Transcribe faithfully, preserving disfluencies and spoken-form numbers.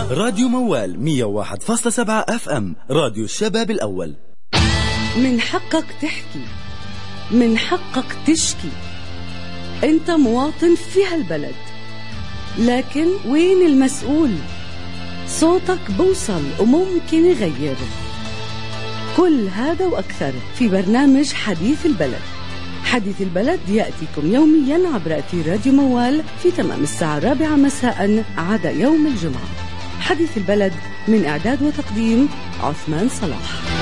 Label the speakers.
Speaker 1: راديو موال مية وواحد فاصلة سبعة اف ام، راديو الشباب الاول.
Speaker 2: من حقك تحكي، من حقك تشكي، انت مواطن في هالبلد، لكن وين المسؤول؟ صوتك بوصل وممكن يغير. كل هذا وأكثر في برنامج حديث البلد. حديث البلد يأتيكم يوميا عبر أثير راديو موال في تمام الساعة الرابعة مساء عدا يوم الجمعة. حديث البلد من إعداد وتقديم عثمان صلاح.